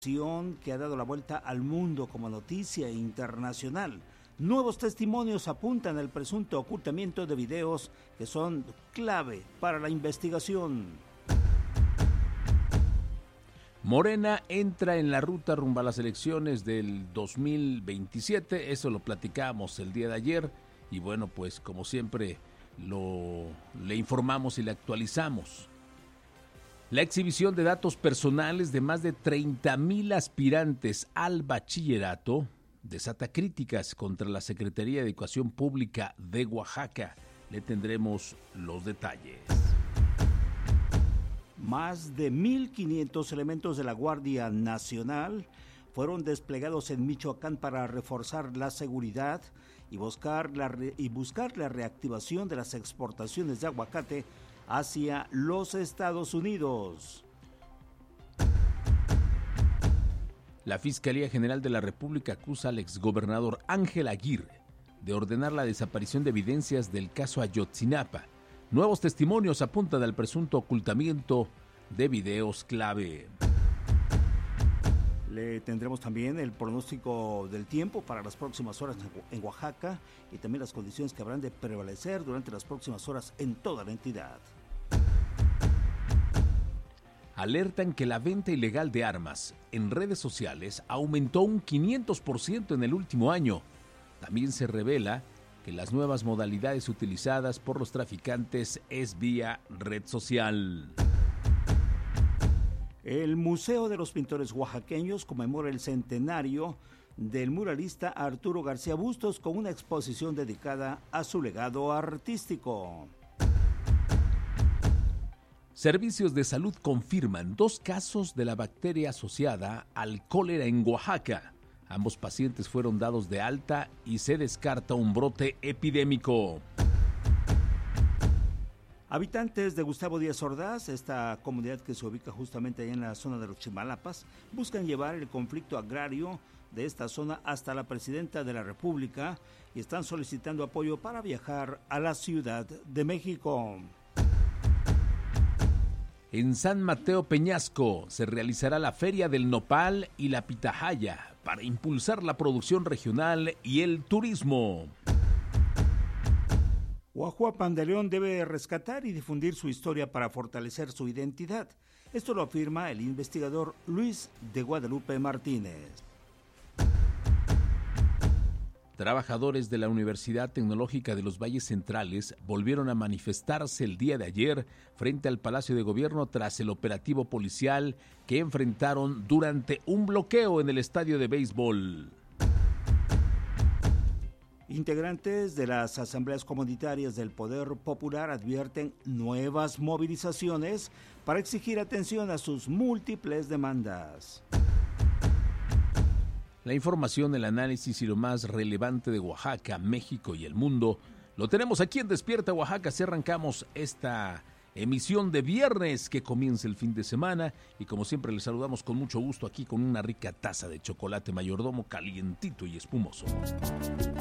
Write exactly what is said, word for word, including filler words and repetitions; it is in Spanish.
Que ha dado la vuelta al mundo como noticia internacional. Nuevos testimonios apuntan al presunto ocultamiento de videos que son clave para la investigación. Morena entra en la ruta rumbo a las elecciones del dos mil veintisiete, eso lo platicamos el día de ayer y bueno, pues como siempre lo le informamos y le actualizamos. La exhibición de datos personales de más de treinta mil aspirantes al bachillerato desata críticas contra la Secretaría de Educación Pública de Oaxaca. Le tendremos los detalles. Más de mil quinientos elementos de la Guardia Nacional fueron desplegados en Michoacán para reforzar la seguridad y buscar la, re- y buscar la reactivación de las exportaciones de aguacate hacia los Estados Unidos. La Fiscalía General de la República acusa al exgobernador Ángel Aguirre de ordenar la desaparición de evidencias del caso Ayotzinapa. Nuevos testimonios apuntan al presunto ocultamiento de videos clave. Le tendremos también el pronóstico del tiempo para las próximas horas en Oaxaca y también las condiciones que habrán de prevalecer durante las próximas horas en toda la entidad. Alertan que la venta ilegal de armas en redes sociales aumentó un quinientos por ciento en el último año. También se revela que las nuevas modalidades utilizadas por los traficantes es vía red social. El Museo de los Pintores Oaxaqueños conmemora el centenario del muralista Arturo García Bustos con una exposición dedicada a su legado artístico. Servicios de salud confirman dos casos de la bacteria asociada al cólera en Oaxaca. Ambos pacientes fueron dados de alta y se descarta un brote epidémico. Habitantes de Gustavo Díaz Ordaz, esta comunidad que se ubica justamente allá en la zona de los Chimalapas, buscan llevar el conflicto agrario de esta zona hasta la presidenta de la República y están solicitando apoyo para viajar a la Ciudad de México. En San Mateo Peñasco se realizará la Feria del Nopal y la Pitahaya para impulsar la producción regional y el turismo. Guajuapan de León debe rescatar y difundir su historia para fortalecer su identidad. Esto lo afirma el investigador Luis de Guadalupe Martínez. Trabajadores de la Universidad Tecnológica de los Valles Centrales volvieron a manifestarse el día de ayer frente al Palacio de Gobierno tras el operativo policial que enfrentaron durante un bloqueo en el estadio de béisbol. Integrantes de las asambleas comunitarias del Poder Popular advierten nuevas movilizaciones para exigir atención a sus múltiples demandas. La información, el análisis y lo más relevante de Oaxaca, México y el mundo lo tenemos aquí en Despierta Oaxaca. Así arrancamos esta emisión de viernes que comienza el fin de semana y como siempre les saludamos con mucho gusto aquí con una rica taza de chocolate mayordomo calientito y espumoso.